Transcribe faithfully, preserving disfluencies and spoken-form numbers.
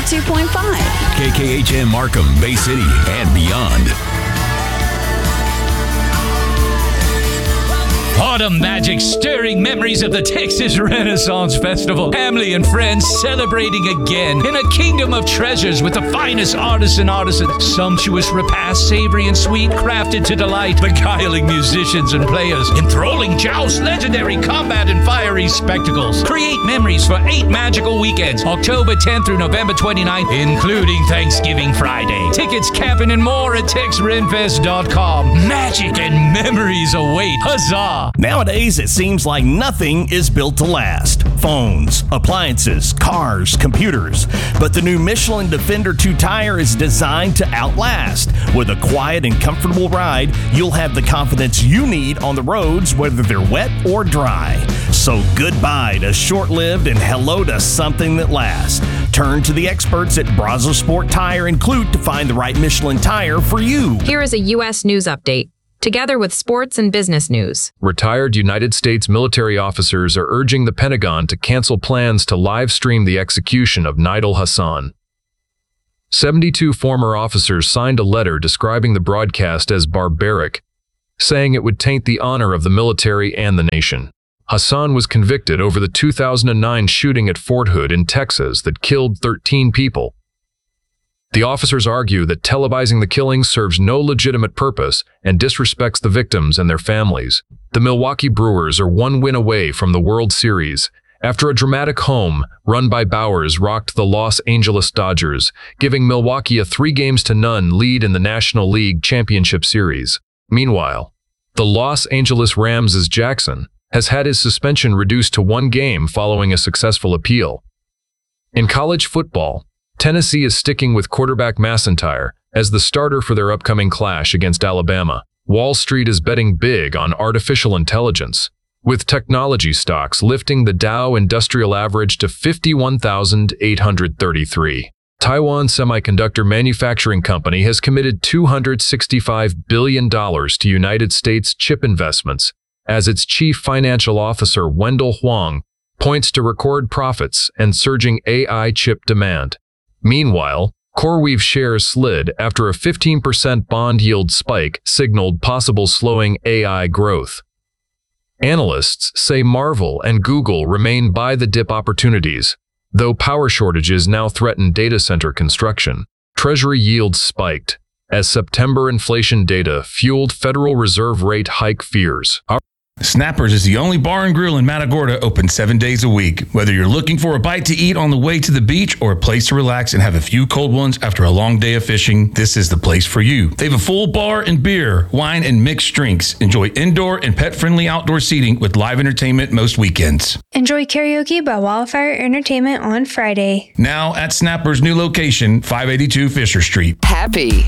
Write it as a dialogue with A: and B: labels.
A: two point five.
B: K K H M Markham, Bay City, and beyond.
C: Autumn magic, stirring memories of the Texas Renaissance Festival. Family and friends celebrating again in a kingdom of treasures with the finest artists and artisans. Sumptuous repasts, savory and sweet, crafted to delight. Beguiling musicians and players. Enthralling jousts, legendary combat, and fiery spectacles. Create memories for eight magical weekends, October tenth through November twenty-ninth, including Thanksgiving Friday. Tickets, camping, and more at tex renfest dot com. Magic and memories await. Huzzah!
D: Nowadays, it seems like nothing is built to last. Phones, appliances, cars, computers. But the new Michelin Defender two tire is designed to outlast. With a quiet and comfortable ride, you'll have the confidence you need on the roads, whether they're wet or dry. So goodbye to short-lived and hello to something that lasts. Turn to the experts at Brazos Sport Tire and Clute to find the right Michelin tire for you.
E: Here is a U S news update, together with sports and business news.
F: Retired United States military officers are urging the Pentagon to cancel plans to live stream the execution of Nidal Hasan. seventy-two former officers signed a letter describing the broadcast as barbaric, saying it would taint the honor of the military and the nation. Hasan was convicted over the two thousand nine shooting at Fort Hood in Texas that killed thirteen people. The officers argue that televising the killing serves no legitimate purpose and disrespects the victims and their families. The Milwaukee Brewers are one win away from the World Series after a dramatic home run by Bowers rocked the Los Angeles Dodgers, giving Milwaukee a three games to none lead in the National League Championship Series. Meanwhile, the Los Angeles Rams' Jackson has had his suspension reduced to one game following a successful appeal. In college football, Tennessee is sticking with quarterback McIntyre as the starter for their upcoming clash against Alabama. Wall Street is betting big on artificial intelligence, with technology stocks lifting the Dow Industrial Average to fifty-one thousand eight hundred thirty-three. Taiwan Semiconductor Manufacturing Company has committed two hundred sixty-five billion dollars to United States chip investments, as its chief financial officer Wendell Huang points to record profits and surging A I chip demand. Meanwhile, CoreWeave shares slid after a fifteen percent bond yield spike signaled possible slowing A I growth. Analysts say Marvel and Google remain buy-the-dip opportunities, though power shortages now threaten data center construction. Treasury yields spiked as September inflation data fueled Federal Reserve rate hike fears.
G: Snappers is the only bar and grill in Matagorda open seven days a week. Whether you're looking for a bite to eat on the way to the beach or a place to relax and have a few cold ones after a long day of fishing, this is the place for you. They have a full bar and beer, wine, and mixed drinks. Enjoy indoor and pet-friendly outdoor seating with live entertainment most weekends.
H: Enjoy karaoke by Wildfire Entertainment on Friday.
G: Now at Snappers' new location, five eighty-two Fisher Street.
A: Happy,